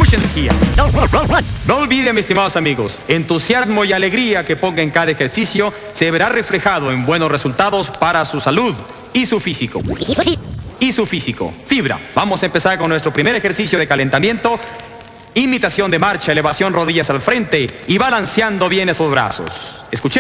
mucha energía. No olviden, mis estimados amigos, entusiasmo y alegría que ponga en cada ejercicio se verá reflejado en buenos resultados para su salud y su físico. Fibra. Vamos a empezar con nuestro primer ejercicio de calentamiento. Imitación de marcha, elevación rodillas al frente y balanceando bien esos brazos. Escuchemos.